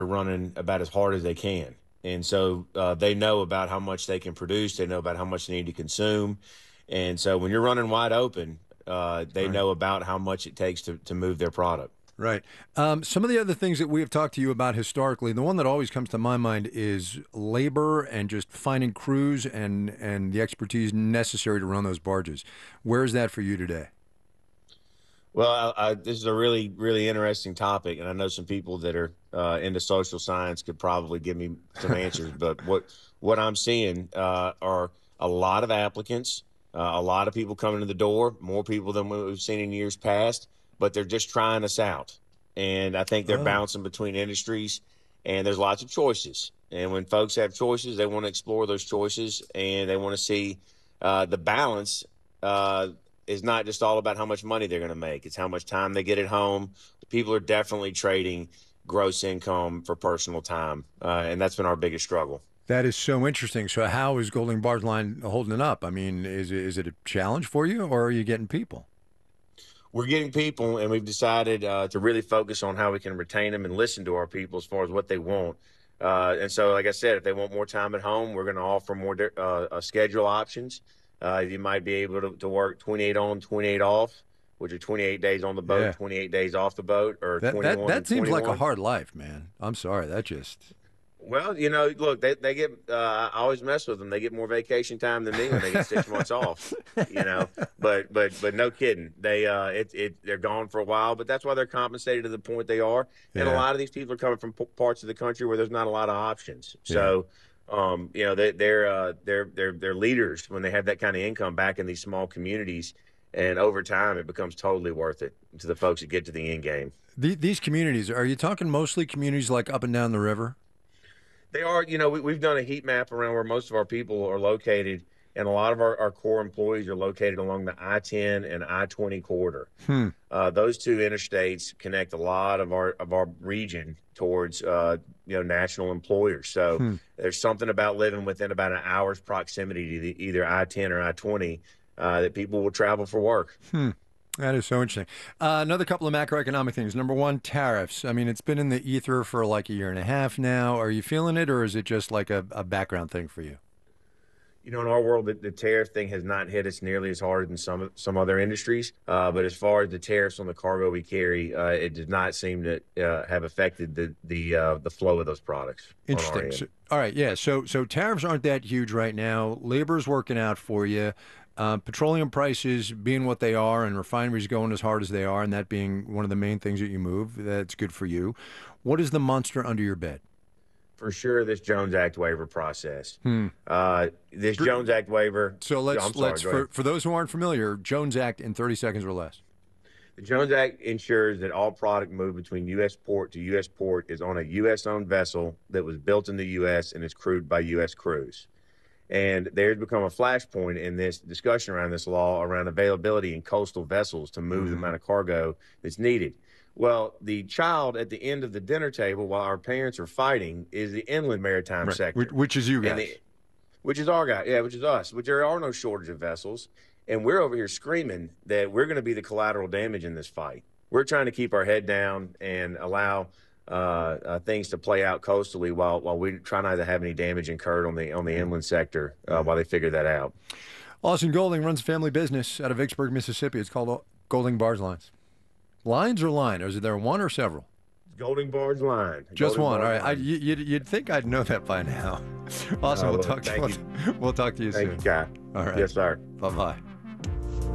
running about as hard as they can. And so they know about how much they can produce. They know about how much they need to consume. And so when you're running wide open, they Right. know about how much it takes to move their product. Right. Some of the other things that we have talked to you about historically, the one that always comes to my mind is labor and just finding crews and the expertise necessary to run those barges. Where is that for you today? Well, this is a really, really interesting topic, and I know some people that are into social science could probably give me some answers. But what I'm seeing are a lot of applicants, a lot of people coming to the door, more people than we've seen in years past. But they're just trying us out, and I think they're Oh, bouncing between industries, and there's lots of choices. And when folks have choices, they want to explore those choices, and they want to see the balance. Is not just all about how much money they're going to make. It's how much time they get at home. People are definitely trading gross income for personal time, and that's been our biggest struggle. that is so interesting. So, how is Golding Barge Line holding it up? I mean, is it a challenge for you, or are you getting people? We're getting people, and we've decided to really focus on how we can retain them and listen to our people as far as what they want. And so, like I said, if they want more time at home, we're going to offer more schedule options. You might be able to work 28 on, 28 off, which are 28 days on the boat, Yeah. 28 days off the boat, or That 21 and that seems like a 21. hard life, man. I'm sorry. That just Well, look, they get. I always mess with them. They get more vacation time than me when they get 6 months off. But no kidding. They're gone for a while, but that's why they're compensated to the point they are. And a yeah. lot of these people are coming from parts of the country where there's not a lot of options. Yeah. So, they're leaders when they have that kind of income back in these small communities. And over time, it becomes totally worth it to the folks that get to the end game. These communities, are you talking mostly communities like up and down the river? They are, we've done a heat map around where most of our people are located, and a lot of our core employees are located along the I-10 and I-20 corridor. Hmm. Those two interstates connect a lot of our region towards national employers. So Hmm. there's something about living within about an hour's proximity to either I-10 or I-20 that people will travel for work. Hmm. That is so interesting. Another couple of macroeconomic things. Number one, tariffs. I mean, it's been in the ether for like a year and a half now. Are you feeling it, or is it just like a background thing for you? In our world, the tariff thing has not hit us nearly as hard as in some other industries. But as far as the tariffs on the cargo we carry, it does not seem to have affected the flow of those products on our Interesting. end. So, all right, yeah. So tariffs aren't that huge right now. Labor's working out for you. Petroleum prices being what they are, and refineries going as hard as they are, and that being one of the main things that you move. That's good for you. What is the monster under your bed? For sure, this Jones Act waiver process. Hmm. This Jones Act waiver. So I'm sorry. let's Go ahead. for those who aren't familiar, Jones Act in 30 seconds or less. The Jones Act ensures that all product moved between U.S. port to U.S. port is on a U.S.-owned vessel that was built in the U.S. and is crewed by U.S. crews. And there's become a flashpoint in this discussion around this law around availability in coastal vessels to move the amount of cargo that's needed. Well, the child at the end of the dinner table while our parents are fighting is the inland maritime Right. Which, sector. which is you And guys. which is our guy, yeah, which is us, which there are no shortage of vessels. And we're over here screaming that we're going to be the collateral damage in this fight. We're trying to keep our head down and allow things to play out coastally while we try not to have any damage incurred on the inland sector while they figure that out. Austin Golding runs a family business out of Vicksburg, Mississippi. It's called Golding Barge Lines. Lines or line? Or is there one or several? Golding Barge Line. Just Golding one. All Barge right. Line. You'd think I'd know that by now. Awesome. Oh, We'll look, talk. thank you. We'll talk to you Thank soon. you, Kai. All right. Yes, sir. Bye bye.